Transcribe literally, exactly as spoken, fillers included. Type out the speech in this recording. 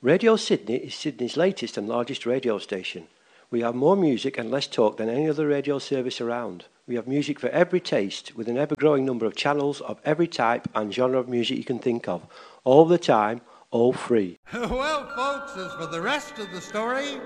Radio Sydney is Sydney's latest and largest radio station. We have more music and less talk than any other radio service around. We have music for every taste, with an ever-growing number of channels of every type and genre of music you can think of. All the time, all free. Well, folks, as for the rest of the story...